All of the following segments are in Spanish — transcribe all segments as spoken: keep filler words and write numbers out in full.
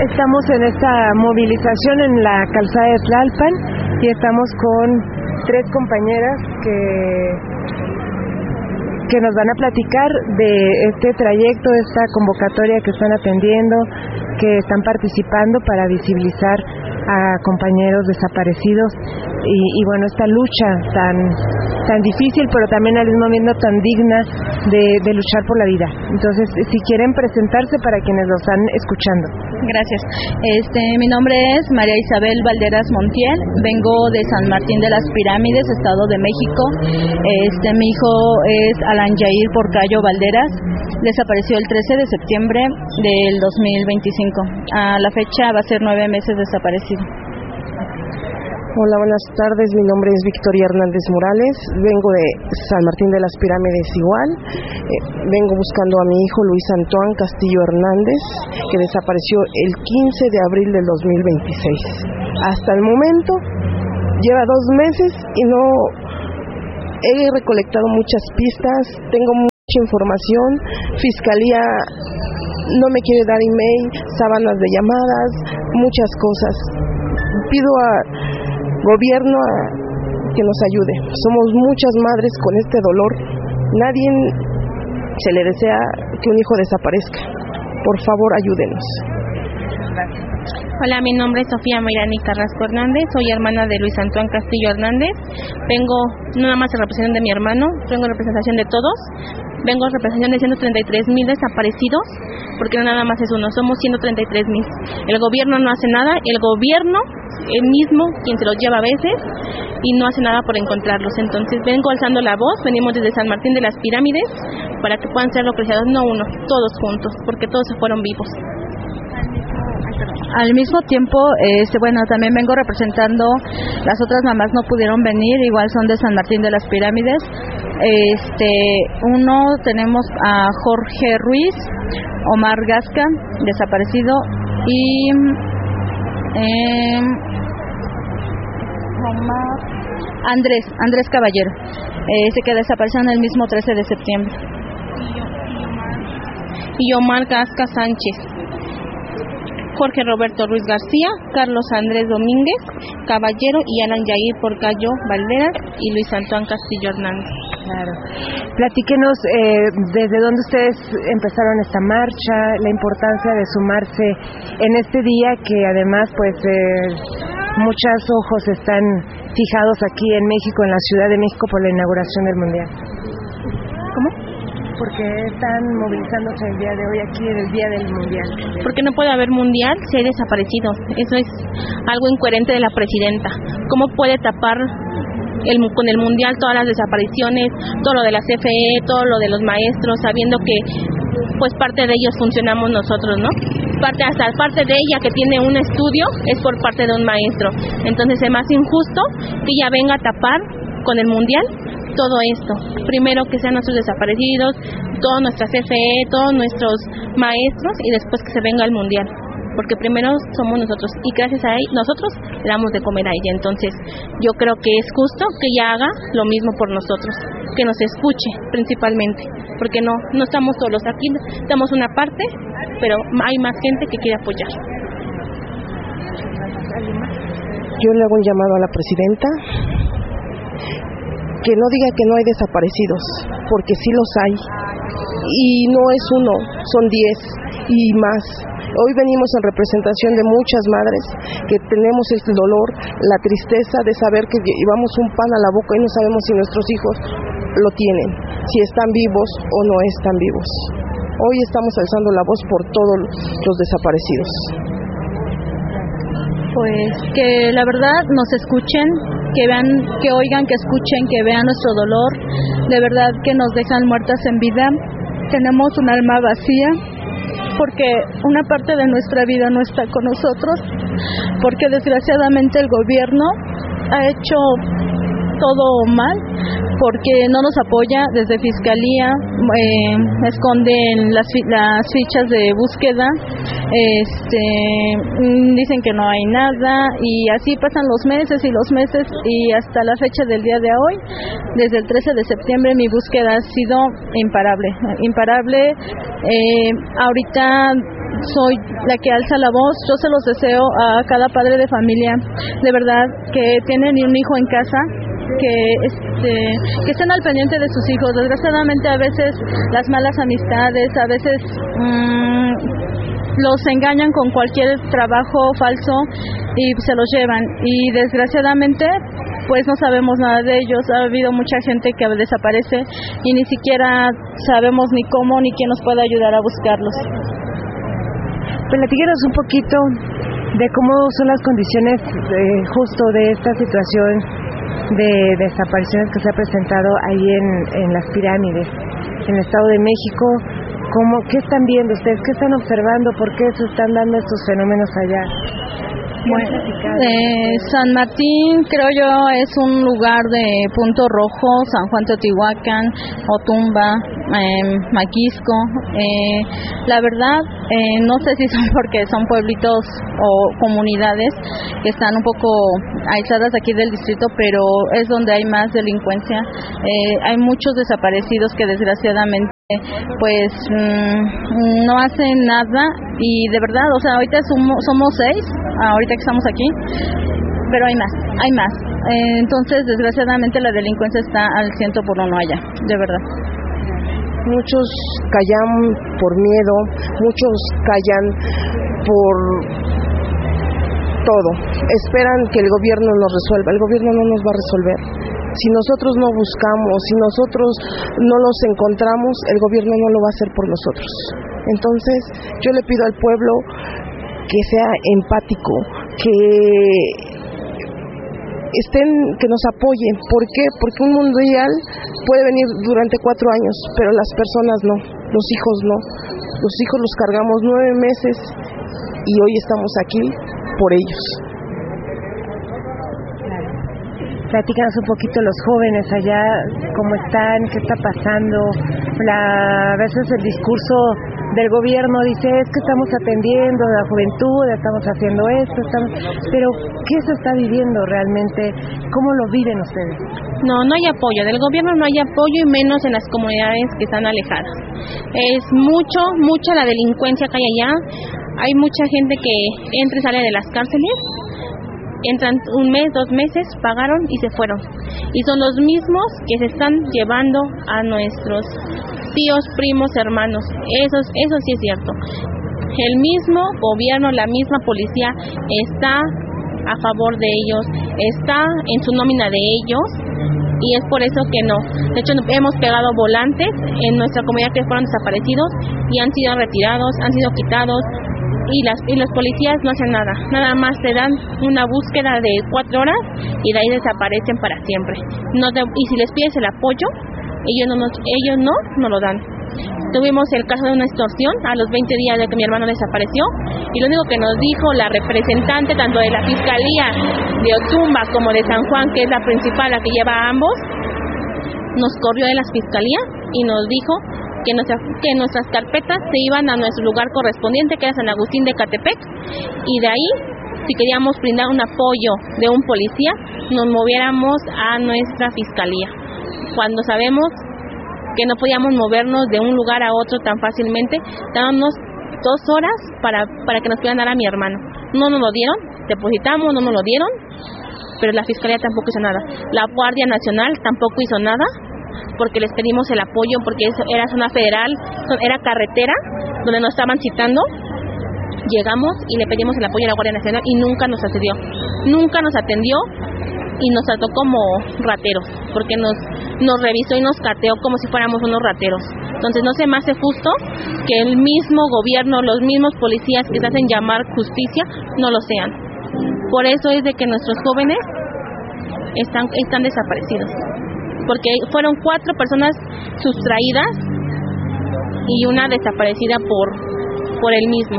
Estamos en esta movilización en la calzada de Tlalpan y estamos con tres compañeras que, que nos van a platicar de este trayecto, de esta convocatoria que están atendiendo, que están participando para visibilizar a compañeros desaparecidos y, y bueno, esta lucha tan tan difícil pero también al mismo tiempo tan digna de, de luchar por la vida. Entonces, si quieren presentarse para quienes lo están escuchando. Gracias. Este, mi nombre es María Isabel Valderas Montiel, vengo de San Martín de las Pirámides, Estado de México. Este, mi hijo es Alan Yair Porcayo Valderas, desapareció el trece de septiembre del dos mil veinticinco. A la fecha va a ser nueve meses desaparecido. Hola, buenas tardes, mi nombre es Victoria Hernández Morales, vengo de San Martín de las Pirámides igual, eh, vengo buscando a mi hijo Luis Antoine Castillo Hernández, que desapareció el quince de abril del dos mil veintiséis. Hasta el momento lleva dos meses y no he recolectado muchas pistas, tengo mucha información, Fiscalía no me quiere dar email, sábanas de llamadas, muchas cosas. Pido a gobierno a que nos ayude. Somos muchas madres con este dolor. Nadie se le desea que un hijo desaparezca. Por favor, ayúdenos. Hola, mi nombre es Sofía Mayrani Carrasco Hernández, soy hermana de Luis Antoine Castillo Hernández. Vengo no nada más en representación de mi hermano, vengo en representación de todos. Vengo en representación de ciento treinta y tres mil desaparecidos, porque no nada más es uno, somos ciento treinta y tres mil. El gobierno no hace nada, el gobierno el mismo quien se los lleva a veces y no hace nada por encontrarlos. Entonces vengo alzando la voz, venimos desde San Martín de las Pirámides para que puedan ser localizados, no uno, todos juntos, porque todos se fueron vivos. Al mismo tiempo, este, bueno, también vengo representando, las otras mamás no pudieron venir, igual son de San Martín de las Pirámides. Este, uno tenemos a Jorge Ruiz, Omar Gasca, desaparecido, y eh, Omar, Andrés, Andrés Caballero, este que desapareció en el mismo trece de septiembre. Y Omar Gasca Sánchez. Jorge Roberto Ruiz García, Carlos Andrés Domínguez Caballero y Alan Yair Porcayo Valderas y Luis Antoine Castillo Hernández. Claro. Platíquenos eh, desde dónde ustedes empezaron esta marcha, la importancia de sumarse en este día que además pues eh, muchos ojos están fijados aquí en México, en la Ciudad de México por la inauguración del Mundial. ¿Cómo? ¿Por qué están movilizándose el día de hoy aquí en el día del Mundial? Porque no puede haber Mundial si hay desaparecidos. Eso es algo incoherente de la presidenta. ¿Cómo puede tapar el, con el Mundial todas las desapariciones, todo lo de la C F E, todo lo de los maestros, sabiendo que pues parte de ellos funcionamos nosotros, ¿no? Parte hasta parte de ella que tiene un estudio es por parte de un maestro. Entonces es más injusto que ella venga a tapar con el Mundial todo esto. Primero que sean nuestros desaparecidos, toda nuestra C F E, todos nuestros maestros y después que se venga el Mundial. Porque primero somos nosotros y gracias a él, nosotros le damos de comer a ella. Entonces yo creo que es justo que ella haga lo mismo por nosotros, que nos escuche principalmente, porque no no estamos solos aquí, estamos una parte, pero hay más gente que quiere apoyar. Yo le hago un llamado a la presidenta que no diga que no hay desaparecidos, porque sí los hay, y no es uno, son diez y más. Hoy venimos en representación de muchas madres que tenemos el dolor, la tristeza de saber que llevamos un pan a la boca y no sabemos si nuestros hijos lo tienen, si están vivos o no están vivos. Hoy estamos alzando la voz por todos los desaparecidos. Pues que la verdad nos escuchen, que vean, que oigan, que escuchen, que vean nuestro dolor. De verdad que nos dejan muertas en vida. Tenemos un alma vacía porque una parte de nuestra vida no está con nosotros, porque desgraciadamente el gobierno ha hecho todo mal, porque no nos apoya desde Fiscalía, eh, esconden las, las fichas de búsqueda, este, dicen que no hay nada y así pasan los meses y los meses y hasta la fecha del día de hoy, desde el trece de septiembre mi búsqueda ha sido imparable, imparable. Eh, ahorita soy la que alza la voz. Yo se los deseo a cada padre de familia, de verdad, que tienen un hijo en casa, que este que estén al pendiente de sus hijos. Desgraciadamente a veces las malas amistades, a veces mmm, los engañan con cualquier trabajo falso y se los llevan, y desgraciadamente pues no sabemos nada de ellos. Ha habido mucha gente que desaparece y ni siquiera sabemos ni cómo ni quién nos puede ayudar a buscarlos. Platíquenos un poquito de cómo son las condiciones eh, justo de esta situación de desapariciones que se ha presentado ahí en, en las pirámides, en el Estado de México. ¿Cómo, ¿Qué están viendo ustedes? ¿Qué están observando? ¿Por qué se están dando estos fenómenos allá? Bueno, eh, San Martín, creo yo, es un lugar de punto rojo. San Juan Teotihuacán, Otumba, eh, Maquisco. Eh, la verdad, eh, no sé si son porque son pueblitos o comunidades que están un poco aisladas aquí del distrito, pero es donde hay más delincuencia. Eh, hay muchos desaparecidos que desgraciadamente pues mmm, no hacen nada, y de verdad, o sea, ahorita somos, somos seis, ahorita que estamos aquí, pero hay más, hay más. Eh, entonces, desgraciadamente la delincuencia está al ciento por uno allá, de verdad. Muchos callan por miedo, muchos callan por todo. Esperan que el gobierno nos resuelva. El gobierno no nos va a resolver. Si nosotros no buscamos, si nosotros no los encontramos, el gobierno no lo va a hacer por nosotros. Entonces, yo le pido al pueblo que sea empático, que estén, que nos apoyen. ¿Por qué? Porque un mundial puede venir durante cuatro años, pero las personas no, los hijos no. Los hijos los cargamos nueve meses y hoy estamos aquí por ellos. Platícanos un poquito los jóvenes allá, cómo están, qué está pasando. La, a veces el discurso del gobierno dice, es que estamos atendiendo a la juventud, estamos haciendo esto, estamos... pero ¿qué se está viviendo realmente? ¿Cómo lo viven ustedes? No, no hay apoyo, del gobierno no hay apoyo, y menos en las comunidades que están alejadas. Es mucho, mucha la delincuencia que hay allá. Hay mucha gente que entra y sale de las cárceles, entran un mes, dos meses, pagaron y se fueron. Y son los mismos que se están llevando a nuestros tíos, primos, hermanos. Eso, eso sí es cierto. El mismo gobierno, la misma policía está a favor de ellos, está en su nómina de ellos, y es por eso que no. De hecho, hemos pegado volantes en nuestra comunidad que fueron desaparecidos y han sido retirados, han sido quitados. Y las y los policías no hacen nada, nada más te dan una búsqueda de cuatro horas y de ahí desaparecen para siempre. No te, y si les pides el apoyo, ellos no, nos, ellos no, no lo dan. Tuvimos el caso de una extorsión a los veinte días de que mi hermano desapareció, y lo único que nos dijo la representante tanto de la Fiscalía de Otumba como de San Juan, que es la principal, la que lleva a ambos, nos corrió de las fiscalías y nos dijo que, nuestra, que nuestras carpetas se iban a nuestro lugar correspondiente, que era San Agustín de Catepec, y de ahí, si queríamos brindar un apoyo de un policía, nos moviéramos a nuestra fiscalía, cuando sabemos que no podíamos movernos de un lugar a otro tan fácilmente. Dábamos dos horas para, para que nos pudieran dar a mi hermano. No nos lo dieron, depositamos, no nos lo dieron, pero la fiscalía tampoco hizo nada. La Guardia Nacional tampoco hizo nada, porque les pedimos el apoyo, porque eso era zona federal, era carretera, donde nos estaban citando. Llegamos y le pedimos el apoyo a la Guardia Nacional y nunca nos atendió, nunca nos atendió y nos trató como rateros, porque nos, nos revisó y nos cateó como si fuéramos unos rateros. Entonces no se me hace justo que el mismo gobierno, los mismos policías que se hacen llamar justicia, no lo sean. Por eso es de que nuestros jóvenes están, están desaparecidos, porque fueron cuatro personas sustraídas y una desaparecida por, por él mismo.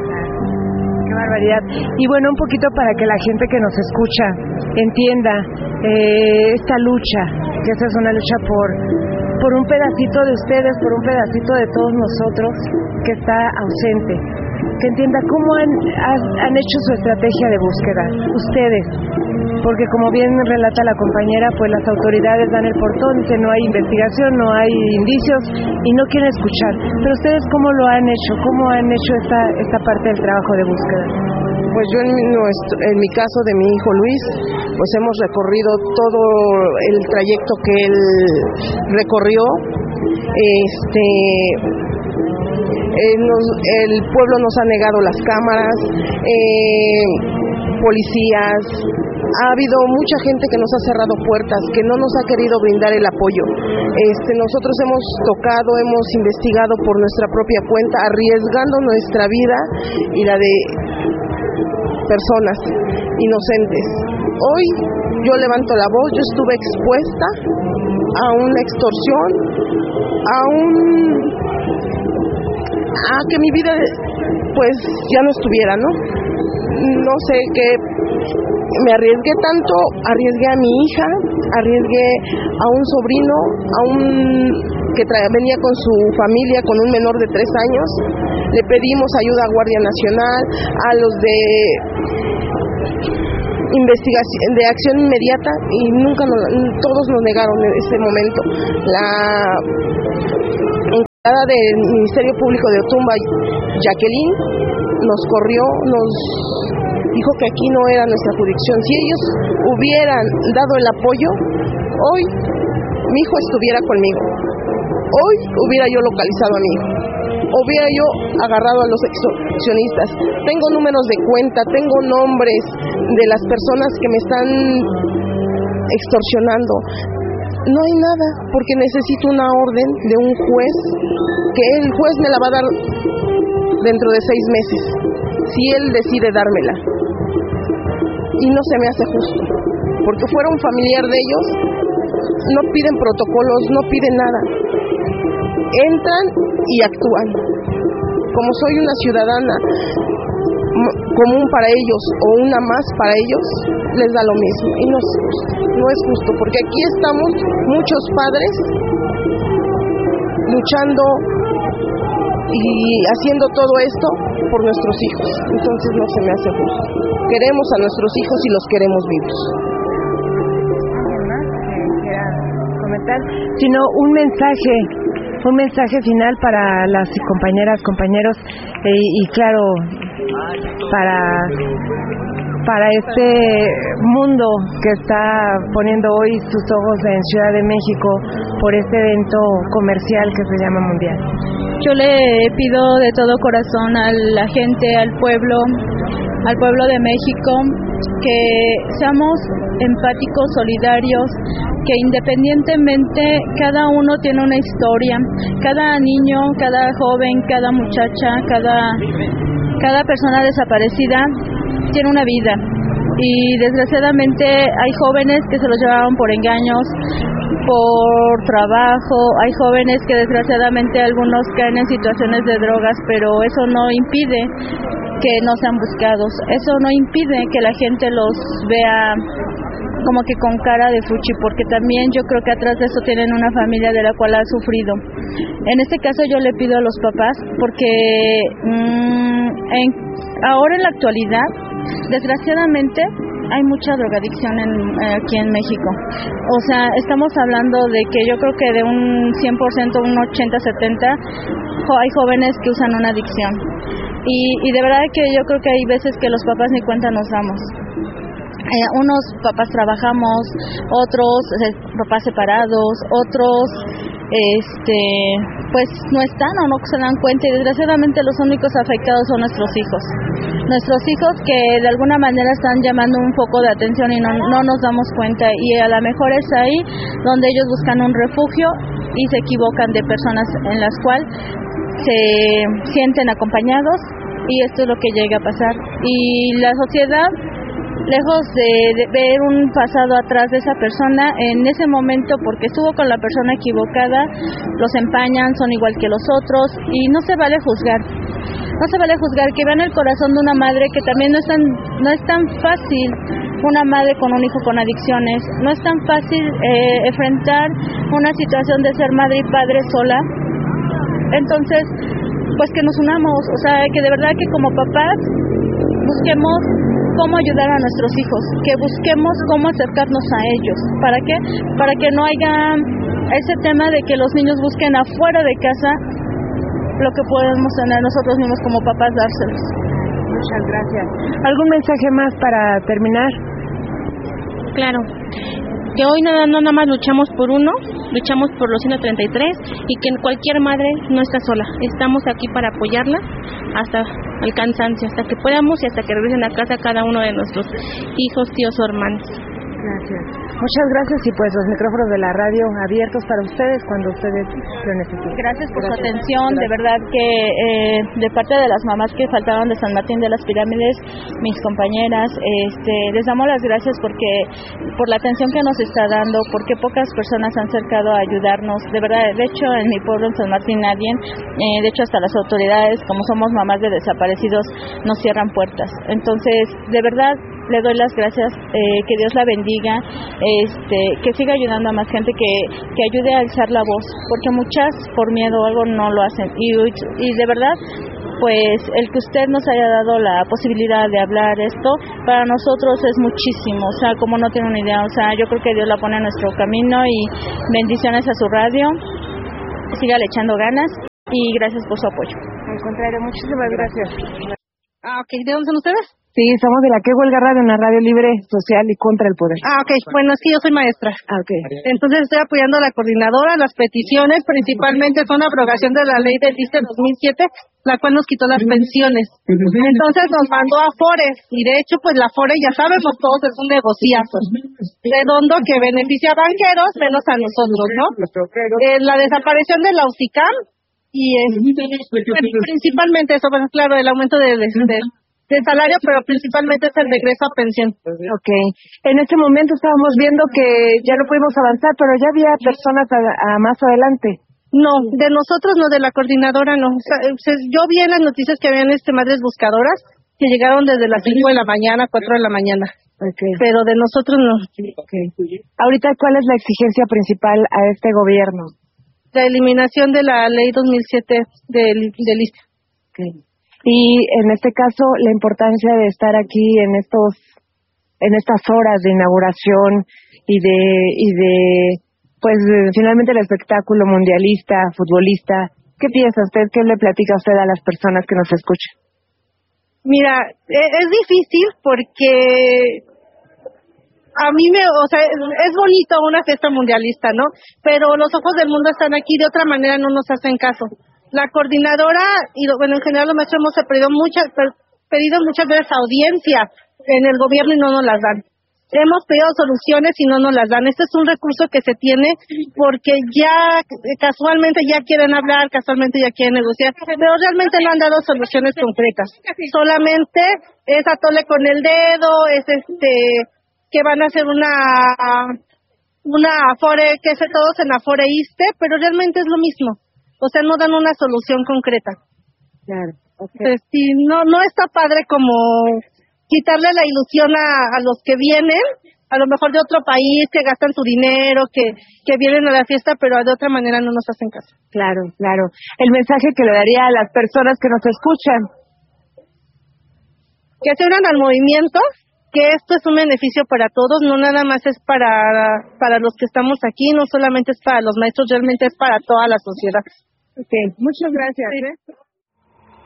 Qué barbaridad. Y bueno, un poquito para que la gente que nos escucha entienda eh, esta lucha, que esa es una lucha por, por un pedacito de ustedes, por un pedacito de todos nosotros que está ausente. que entienda cómo han, han hecho su estrategia de búsqueda, ustedes, porque como bien relata la compañera, pues las autoridades dan el portón, dicen no hay investigación, no hay indicios y no quieren escuchar, pero ustedes cómo lo han hecho, cómo han hecho esta, esta parte del trabajo de búsqueda. Pues yo en, nuestro, en mi caso de mi hijo Luis, pues hemos recorrido todo el trayecto que él recorrió. Este, eh, nos, el pueblo nos ha negado las cámaras, eh, policías, ha habido mucha gente que nos ha cerrado puertas, que no nos ha querido brindar el apoyo. Este, nosotros hemos tocado, hemos investigado por nuestra propia cuenta, arriesgando nuestra vida y la de personas inocentes. Hoy yo levanto la voz, yo estuve expuesta a una extorsión, a un a que mi vida pues ya no estuviera, ¿no? No sé qué, me arriesgué tanto, arriesgué a mi hija, arriesgué a un sobrino, a un que tra- venía con su familia, con un menor de tres años. Le pedimos ayuda a Guardia Nacional, a los de investigación, de acción inmediata, y nunca nos, todos nos negaron en ese momento. La encargada del Ministerio Público de Otumba, Jacqueline, nos corrió, nos dijo que aquí no era nuestra jurisdicción. Si ellos hubieran dado el apoyo, hoy mi hijo estuviera conmigo, hoy hubiera yo localizado a mi hijo, hubiera yo agarrado a los extorsionistas. Tengo números de cuenta, tengo nombres de las personas que me están extorsionando. No hay nada, porque necesito una orden de un juez, que el juez me la va a dar dentro de seis meses, si él decide dármela. Y no se me hace justo, porque fuera un familiar de ellos, no piden protocolos, no piden nada. Entran y actúan. Como soy una ciudadana común para ellos o una más para ellos, les da lo mismo. Y no es justo, no es justo, porque aquí estamos muchos padres luchando y haciendo todo esto por nuestros hijos. Entonces no se me hace justo. Queremos a nuestros hijos y los queremos vivos. Comentar, sino un mensaje, un mensaje final para las compañeras, compañeros eh, y claro, para para este mundo que está poniendo hoy sus ojos en Ciudad de México por este evento comercial que se llama Mundial. Yo le pido de todo corazón a la gente, al pueblo, al pueblo de México, que seamos empáticos, solidarios, que independientemente cada uno tiene una historia, cada niño, cada joven, cada muchacha, cada, cada persona desaparecida tiene una vida, y desgraciadamente hay jóvenes que se los llevaron por engaños, por trabajo, hay jóvenes que desgraciadamente algunos caen en situaciones de drogas, pero eso no impide que no sean buscados, eso no impide que la gente los vea como que con cara de fuchi, porque también yo creo que atrás de eso tienen una familia de la cual ha sufrido. En este caso yo le pido a los papás, porque mmm, en, ahora en la actualidad, desgraciadamente, hay mucha drogadicción en, aquí en México. O sea, estamos hablando de que yo creo que de un cien por ciento, un ochenta, setenta, hay jóvenes que usan una adicción. Y, y de verdad que yo creo que hay veces que los papás ni cuenta nos damos. Eh, unos papás trabajamos, otros eh, papás separados, otros este pues no están o no se dan cuenta, y desgraciadamente los únicos afectados son nuestros hijos. Nuestros hijos que de alguna manera están llamando un foco de atención y no, no nos damos cuenta, y a lo mejor es ahí donde ellos buscan un refugio y se equivocan de personas en las cuales se sienten acompañados, y esto es lo que llega a pasar. Y la sociedad, lejos de, de ver un pasado atrás de esa persona, en ese momento, porque estuvo con la persona equivocada, los empañan, son igual que los otros, y no se vale juzgar. No se vale juzgar, que vean el corazón de una madre, que también no es tan, no es tan fácil una madre con un hijo con adicciones, no es tan fácil eh, enfrentar una situación de ser madre y padre sola. Entonces, pues que nos unamos, o sea, que de verdad que como papás busquemos cómo ayudar a nuestros hijos, que busquemos cómo acercarnos a ellos. ¿Para qué? Para que no haya ese tema de que los niños busquen afuera de casa lo que podemos tener nosotros mismos como papás dárselos. Muchas gracias. ¿Algún mensaje más para terminar? Claro, que hoy nada, no nada más luchamos por uno, luchamos por los ciento treinta y tres y que cualquier madre no está sola. Estamos aquí para apoyarla hasta el cansancio, hasta que podamos y hasta que regresen a casa cada uno de nuestros hijos, tíos o hermanos. Gracias. Muchas gracias y pues los micrófonos de la radio abiertos para ustedes cuando ustedes lo necesiten. Gracias por gracias. Su atención, de verdad que eh, de parte de las mamás que faltaron de San Martín de las Pirámides, mis compañeras, este, les damos las gracias porque por la atención que nos está dando, porque pocas personas han acercado a ayudarnos, de verdad, de hecho en mi pueblo en San Martín nadie, eh, de hecho hasta las autoridades, como somos mamás de desaparecidos, nos cierran puertas. Entonces, de verdad, le doy las gracias, eh, que Dios la bendiga, este, que siga ayudando a más gente, que, que ayude a alzar la voz, porque muchas por miedo o algo no lo hacen, y, y de verdad, pues el que usted nos haya dado la posibilidad de hablar esto, para nosotros es muchísimo, o sea, como no tiene una idea, o sea, yo creo que Dios la pone en nuestro camino, y bendiciones a su radio, sígale echando ganas, y gracias por su apoyo. Al contrario, muchísimas gracias. Ah, ok, ¿de dónde son ustedes? Sí, somos de la que huelga radio, una radio libre, social y contra el poder. Ah, ok. Bueno, es que yo soy maestra. Ah, ok. Entonces estoy apoyando a la coordinadora. Las peticiones principalmente son abrogación de la ley del ISSSTE dos mil siete, la cual nos quitó las pensiones. Entonces nos mandó a Afores. Y de hecho, pues la Afore, ya sabemos todos, es un negociazo redondo que beneficia a banqueros menos a nosotros, ¿no? Eh, la desaparición de la UCICAM y es, principalmente eso, pues claro, el aumento de... de, de de salario, pero principalmente es el regreso a pensión. Ok. En este momento estábamos viendo que ya no pudimos avanzar, pero ya había personas a, a más adelante. No, de nosotros no, de la coordinadora no. O sea, yo vi en las noticias que habían este madres buscadoras que llegaron desde las cinco de la mañana, cuatro de la mañana. Okay. Pero de nosotros no. Okay. Ahorita, ¿cuál es la exigencia principal a este gobierno? La eliminación de la ley dos mil siete del, del ISSSTE. Okay. Y en este caso, la importancia de estar aquí en estos, en estas horas de inauguración y de, y de, pues, finalmente el espectáculo mundialista, futbolista. ¿Qué piensa usted? ¿Qué le platica usted a las personas que nos escuchan? Mira, es difícil porque a mí me, o sea, es bonito una fiesta mundialista, ¿no? Pero los ojos del mundo están aquí, de otra manera no nos hacen caso. La coordinadora y bueno, en general los maestros hemos pedido muchas, pedido muchas veces audiencia en el gobierno y no nos las dan. Hemos pedido soluciones y no nos las dan. Este es un recurso que se tiene porque ya casualmente ya quieren hablar, casualmente ya quieren negociar, pero realmente no han dado soluciones concretas. Solamente es atole con el dedo, es este que van a hacer una una Afore, que es todos en Afore ISSSTE, pero realmente es lo mismo. O sea, no dan una solución concreta. Claro. Okay. Entonces, sí, no, no está padre como quitarle la ilusión a, a los que vienen, a lo mejor de otro país, que gastan su dinero, que, que vienen a la fiesta, pero de otra manera no nos hacen caso. Claro, claro. El mensaje que le daría a las personas que nos escuchan. Que se unan al movimiento, que esto es un beneficio para todos, no nada más es para, para los que estamos aquí, no solamente es para los maestros, realmente es para toda la sociedad. Okay, muchas gracias. Sí. ¿eh?